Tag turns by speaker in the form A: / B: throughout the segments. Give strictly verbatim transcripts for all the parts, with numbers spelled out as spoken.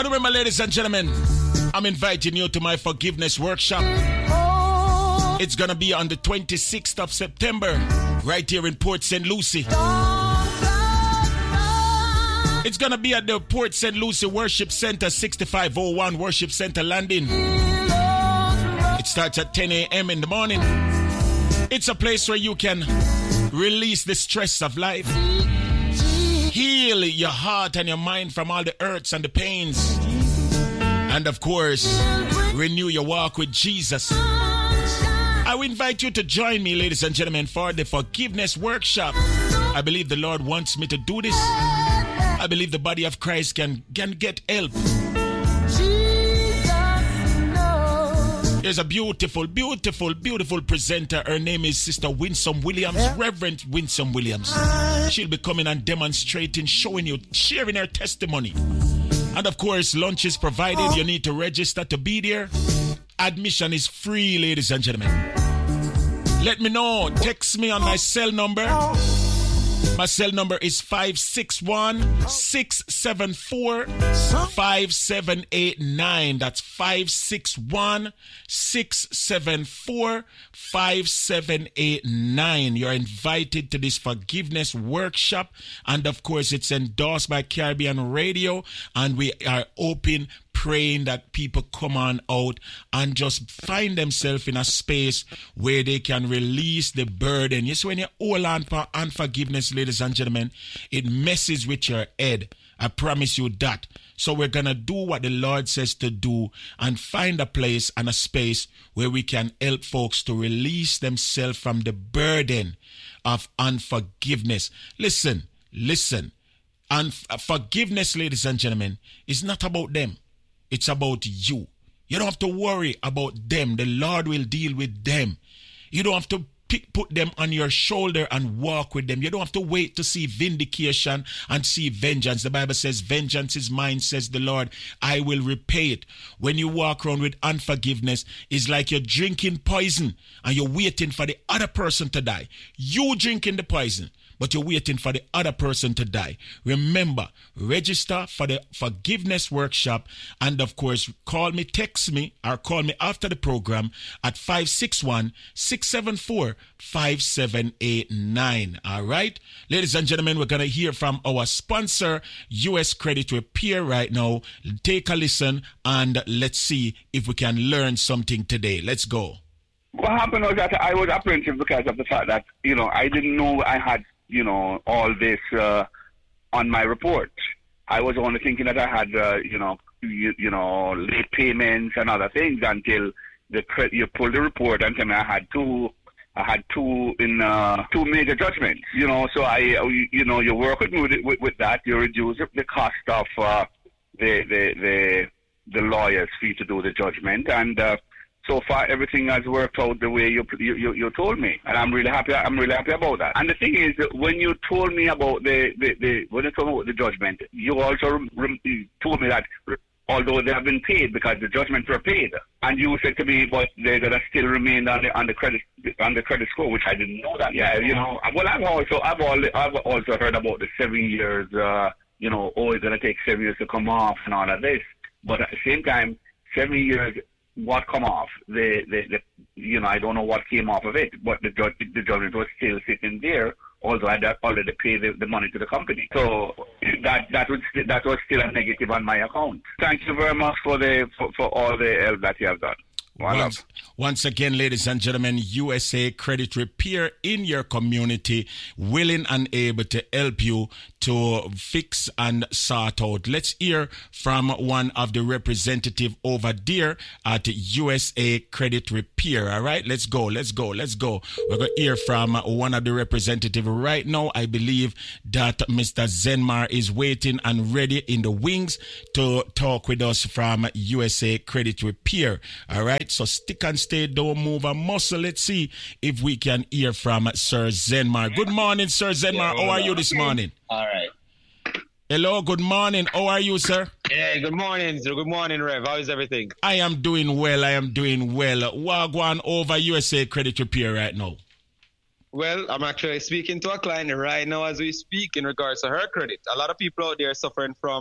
A: And remember, ladies and gentlemen, I'm inviting you to my forgiveness workshop. It's going to be on the twenty-sixth of September, right here in Port Saint Lucie. It's going to be at the Port Saint Lucie Worship Center, sixty-five oh one Worship Center Landing. It starts at ten a.m. in the morning. It's a place where you can release the stress of life, heal your heart and your mind from all the hurts and the pains, and of course, renew your walk with Jesus. I will invite you to join me, ladies and gentlemen, for the forgiveness workshop. I believe the Lord wants me to do this. I believe the body of Christ can, can get help. There's a beautiful, beautiful, beautiful presenter. Her name is Sister Winsome Williams, yeah. Reverend Winsome Williams. She'll be coming and demonstrating, showing you, sharing her testimony. And of course, lunch is provided. You need to register to be there. Admission is free, ladies and gentlemen. Let me know. Text me on my cell number. My cell number is five six one, six seven four, five seven eight nine. That's five six one, six seven four, five seven eight nine. You're invited to this forgiveness workshop. And of course, it's endorsed by Caribbean Radio. And we are open, praying that people come on out and just find themselves in a space where they can release the burden. Yes, when you hold on for unforgiveness, ladies and gentlemen, it messes with your head. I promise you that. So we're going to do what the Lord says to do and find a place and a space where we can help folks to release themselves from the burden of unforgiveness. Listen, listen. Unforgiveness, ladies and gentlemen, is not about them. It's about you. You don't have to worry about them. The Lord will deal with them. You don't have to pick, put them on your shoulder and walk with them. You don't have to wait to see vindication and see vengeance. The Bible says, vengeance is mine, says the Lord. I will repay it. When you walk around with unforgiveness, it's like you're drinking poison and you're waiting for the other person to die. You drinking the poison, but you're waiting for the other person to die. Remember, register for the forgiveness workshop. And of course, call me, text me, or call me after the program at five six one, six seven four, five seven eight nine. All right? Ladies and gentlemen, we're going to hear from our sponsor, U S Credit Repair, right now. Take a listen and let's see if we can learn something today. Let's go.
B: What happened was that I was apprehensive because of the fact that, you know, I didn't know I had, you know, all this uh, on my report. I was only thinking that I had, uh, you know, you, you know, late payments and other things until the you pulled the report and tell me I had two, I had two in uh, two major judgments. You know, so I, you know, you work with me with, with, with that. You reduce the cost of uh, the the the the lawyer's fee to do the judgment, and uh, so far, everything has worked out the way you, you you told me, and I'm really happy. I'm really happy about that. And the thing is, when you told me about the the, the when you told me about the judgment, you also rem, told me that although they have been paid because the judgments were paid, and you said to me, but they're gonna still remain on the on the credit on the credit score, which I didn't know that. Yeah, you know. Well, I've also I've all, I've also heard about the seven years. Uh, you know, oh, it's gonna take seven years to come off and all of this. But at the same time, seven years. What come off? The, the, the, you know, I don't know what came off of it, but the judge, the judgment was still sitting there, although I had already paid the, the money to the company. So that that would that was still a negative on my account. Thank you very much for the for, for all the help that you have done.
A: Once, once again, ladies and gentlemen, U S A Credit Repair in your community, willing and able to help you to fix and sort out. Let's hear from one of the representative over there at U S A Credit Repair. All right, let's go, let's go, let's go. We're going to hear from one of the representative right now. I believe that Mister Zenmar is waiting and ready in the wings to talk with us from U S A Credit Repair. All right. So stick and stay, don't move a muscle. Let's see if we can hear from Sir Zenmar. Good morning, Sir Zenmar. How are you this morning?
C: All right.
A: Hello, good morning. How are you, sir?
C: Hey, good morning. Good morning, Rev. How is everything?
A: I am doing well. I am doing well. What going over U S A Credit Repair right now?
C: Well, I'm actually speaking to a client right now as we speak in regards to her credit. A lot of people out there suffering from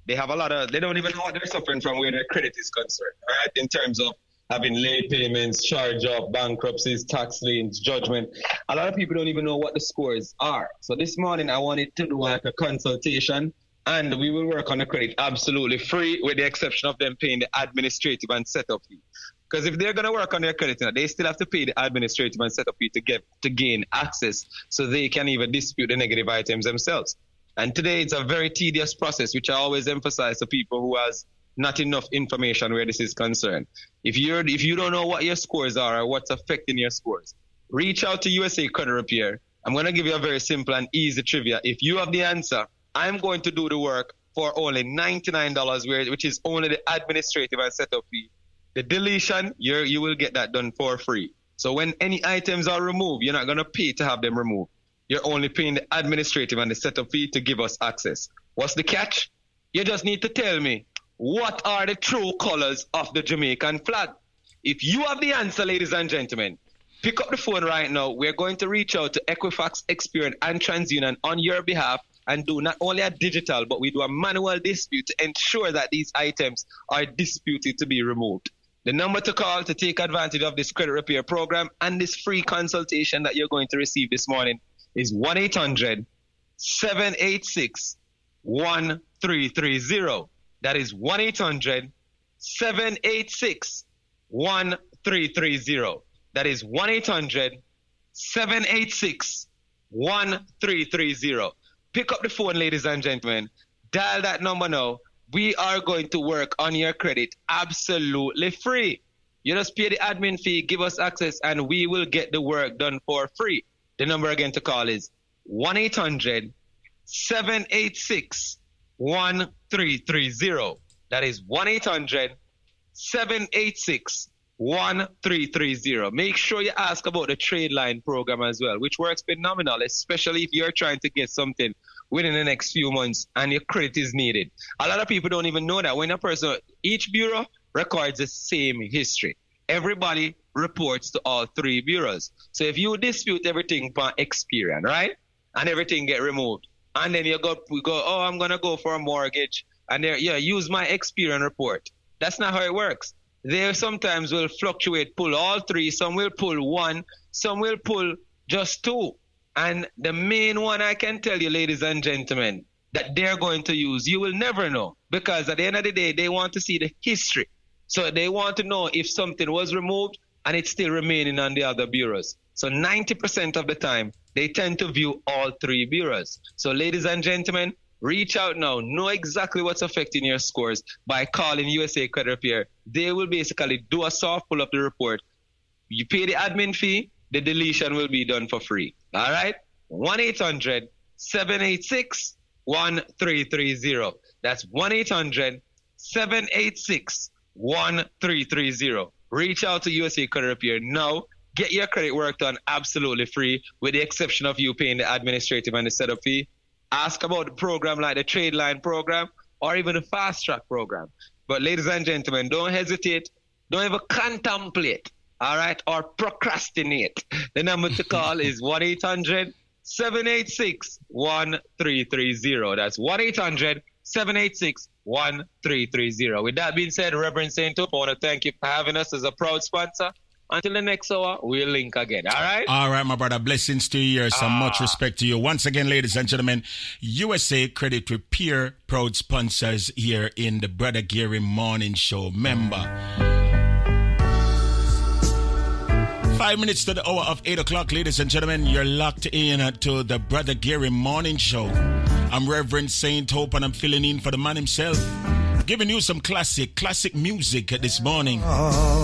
C: they have a lot of, they don't even know what they're suffering from where their credit is concerned, right? In terms of having late payments, charge-off, bankruptcies, tax liens, judgment. A lot of people don't even know what the scores are. So this morning, I wanted to do like a consultation, and we will work on the credit absolutely free, with the exception of them paying the administrative and setup fee. Because if they're going to work on their credit, you know, they still have to pay the administrative and setup fee to get to gain access, so they can even dispute the negative items themselves. And today, it's a very tedious process, which I always emphasize to people who has not enough information where this is concerned. If you're if you don't know what your scores are or what's affecting your scores, reach out to U S A Credit Repair. I'm going to give you a very simple and easy trivia. If you have the answer, I'm going to do the work for only ninety-nine dollars, which is only the administrative and setup fee. The deletion, you you will get that done for free. So when any items are removed, you're not going to pay to have them removed. You're only paying the administrative and the setup fee to give us access. What's the catch? You just need to tell me, what are the true colors of the Jamaican flag? If you have the answer, ladies and gentlemen, pick up the phone right now. We're going to reach out to Equifax, Experian, and TransUnion on your behalf and do not only a digital, but we do a manual dispute to ensure that these items are disputed to be removed. The number to call to take advantage of this credit repair program and this free consultation that you're going to receive this morning is one eight hundred, seven eight six, one three three zero. That is one eight hundred, seven eight six, one three three zero. That is one eight hundred, seven eight six, one three three zero. Pick up the phone, ladies and gentlemen. Dial that number now. We are going to work on your credit absolutely free. You just pay the admin fee, give us access, and we will get the work done for free. The number again to call is one eight hundred, seven eight six, one three three zero. That is one eight hundred, seven eight six, one three three zero. Make sure you ask about the trade line program as well, which works phenomenal, especially if you're trying to get something within the next few months and your credit is needed. A lot of people don't even know that when a person, each bureau records the same history. Everybody reports to all three bureaus. So if you dispute everything per Experian, right, and everything get removed, and then you go, we go, oh, I'm going to go for a mortgage, and there, yeah, use my Experian report. That's not how it works. They sometimes will fluctuate, pull all three. Some will pull one. Some will pull just two. And the main one I can tell you, ladies and gentlemen, that they're going to use, you will never know. Because at the end of the day, they want to see the history. So they want to know if something was removed and it's still remaining on the other bureaus. So ninety percent of the time, they tend to view all three bureaus. So ladies and gentlemen, reach out now. Know exactly what's affecting your scores by calling U S A Credit Repair. They will basically do a soft pull of the report. You pay the admin fee, the deletion will be done for free. All right? one eight hundred, seven eight six, one three three zero. That's one eight hundred, seven eight six, one three three zero. Reach out to U S A Credit Repair now. Get your credit work done absolutely free, with the exception of you paying the administrative and the setup fee. Ask about the program like the trade line program or even the fast track program. But ladies and gentlemen, don't hesitate. Don't even contemplate, all right, or procrastinate. The number to call is one eight hundred, seven eight six, one three three zero. That's one eight hundred, seven eight six, one three three zero. With that being said, Reverend Saint Hope, I want to thank you for having us as a proud sponsor. Until the next hour, we'll link again. All right?
A: All right, my brother. Blessings to you. Some ah. much respect to you. Once again, ladies and gentlemen, U S A Credit Repair, proud sponsors here in the Brother Gary Morning Show. Member. Five minutes to the hour of eight o'clock, ladies and gentlemen. You're locked in to the Brother Gary Morning Show. I'm Reverend Saint Hope, and I'm filling in for the man himself. Giving you some classic, classic music this morning.